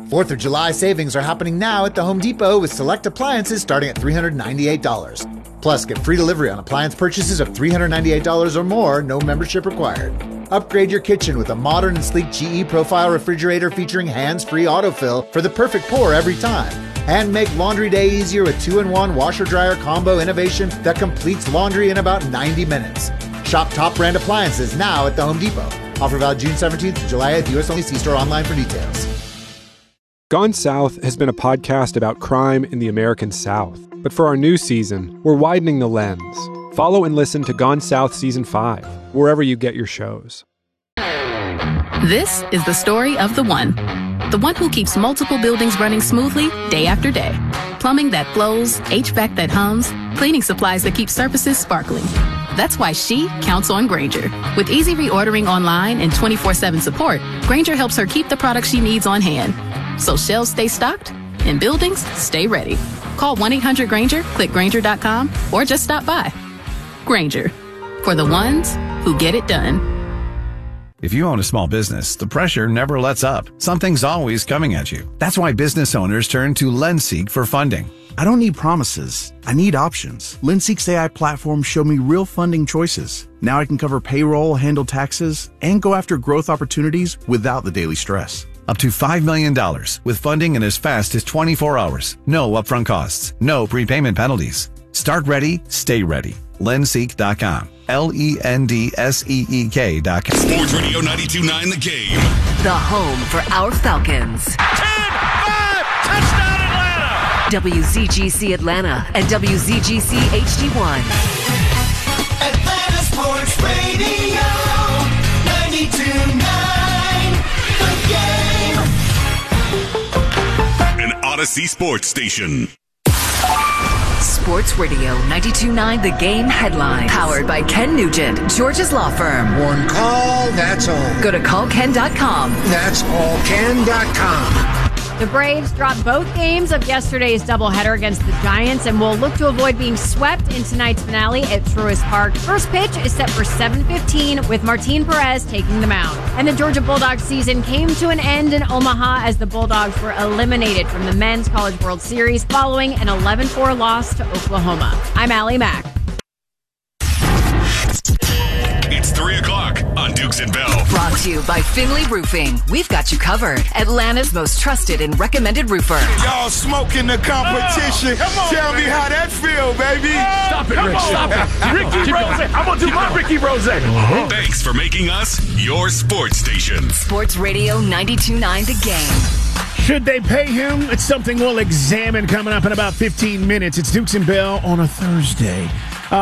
4th of July savings are happening now at the Home Depot with select appliances starting at $398. Plus, get free delivery on appliance purchases of $398 or more, no membership required. Upgrade your kitchen with a modern and sleek GE Profile refrigerator featuring hands-free autofill for the perfect pour every time. And make laundry day easier with 2-in-1 washer-dryer combo innovation that completes laundry in about 90 minutes. Shop top brand appliances now at the Home Depot. Offer valid June 17th to July 8th. U.S. only. See store online for details. Gone South has been a podcast about crime in the American South. But for our new season, we're widening the lens. Follow and listen to Gone South Season 5, wherever you get your shows. This is the story of the one who keeps multiple buildings running smoothly day after day. Plumbing that flows, HVAC that hums, cleaning supplies that keep surfaces sparkling. That's why she counts on Grainger. With easy reordering online and 24/7 support, Grainger helps her keep the products she needs on hand. So shelves stay stocked and buildings stay ready. Call 1-800-GRAINGER, click Grainger.com, or just stop by. Grainger, for the ones who get it done. If you own a small business, the pressure never lets up. Something's always coming at you. That's why business owners turn to LendSeek for funding. I don't need promises. I need options. LendSeek's AI platform showed me real funding choices. Now I can cover payroll, handle taxes, and go after growth opportunities without the daily stress. Up to $5 million with funding in as fast as 24 hours. No upfront costs. No prepayment penalties. Start ready, stay ready. LendSeek.com. LENDSEEK.com. Sports Radio 92.9 The Game. The home for our Falcons. 10-5! Touchdown Atlanta! WZGC Atlanta and WZGC HD1. Atlanta Sports Radio 92.9 The Game. An Odyssey Sports Station. Sports Radio 92.9 The Game headline. Powered by Ken Nugent, George's Law Firm. One call, that's all. Go to callken.com. That's allken.com. The Braves dropped both games of yesterday's doubleheader against the Giants and will look to avoid being swept in tonight's finale at Truist Park. First pitch is set for 7:15 with Martin Perez taking the mound. And the Georgia Bulldogs season came to an end in Omaha as the Bulldogs were eliminated from the Men's College World Series following an 11-4 loss to Oklahoma. I'm Allie Mack. It's 3 o'clock on Dukes and Bell. Brought to you by Finley Roofing. We've got you covered. Atlanta's most trusted and recommended roofer. Y'all smoking the competition. Tell me how that feel, baby. Stop it, Rick. Stop it. Ricky Rose. I'm going to do my Ricky Rose. Thanks for making us your sports station. Sports Radio 92.9 The Game. Should they pay him? It's something we'll examine coming up in about 15 minutes. It's Dukes and Bell on a Thursday.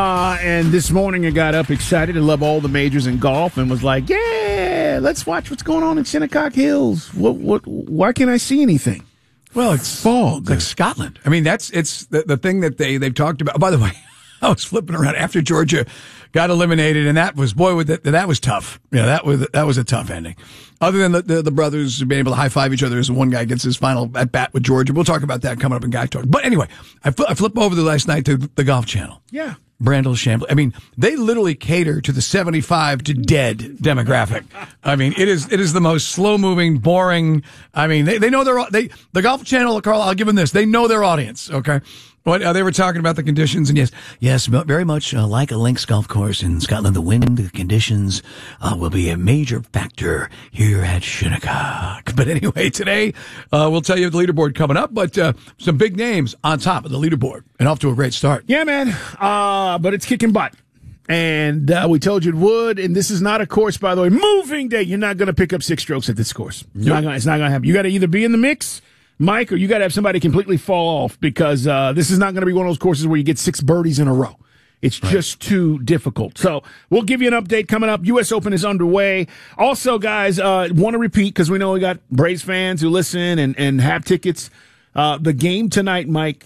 And this morning I got up excited and love all the majors in golf and was like, yeah, let's watch what's going on in Shinnecock Hills. Why can't I see anything? Well, it's fog. Like Scotland. I mean, it's the thing that they've talked about. By the way, I was flipping around after Georgia got eliminated, and that was that was tough. Yeah, that was a tough ending. Other than the brothers being able to high five each other as one guy gets his final at bat with Georgia. We'll talk about that coming up in Guy Talk. But anyway, I flip over the last night to the Golf Channel. Yeah. Brandel Chamblee. I mean, they literally cater to the 75 to dead demographic. I mean, it is the most slow moving, boring. I mean, they know the Golf Channel, Carl, I'll give them this. They know their audience. Okay. But they were talking about the conditions, and yes, very much like a links golf course in Scotland. The wind, the conditions will be a major factor here at Shinnecock. But anyway, today we'll tell you the leaderboard coming up, but some big names on top of the leaderboard and off to a great start. Yeah, man. But it's kicking butt. And we told you it would, and this is not a course, by the way. Moving day, you're not going to pick up 6 strokes at this course. It's not going to happen. You got to either be in the mix, Mike, or you got to have somebody completely fall off because this is not going to be one of those courses where you get 6 birdies in a row. It's just too difficult. So we'll give you an update coming up. U.S. Open is underway. Also, guys, want to repeat because we know we got Braves fans who listen and have tickets. The game tonight, Mike,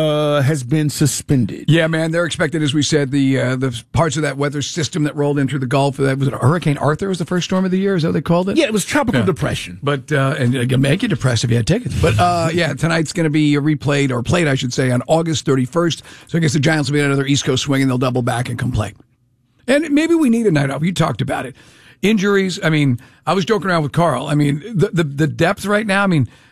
has been suspended. Yeah, man, they're expected, as we said, the parts of that weather system that rolled into the Gulf. That was Hurricane Arthur was the first storm of the year. Is that what they called it? Yeah, it was tropical depression. But and it can make you depressed if you had tickets. But yeah, tonight's going to be replayed or played, I should say, on August 31st. So I guess the Giants will be another East Coast swing, and they'll double back and come play. And maybe we need a night off. You talked about it. Injuries. I mean, I was joking around with Carl. I mean, the depth right now. I mean,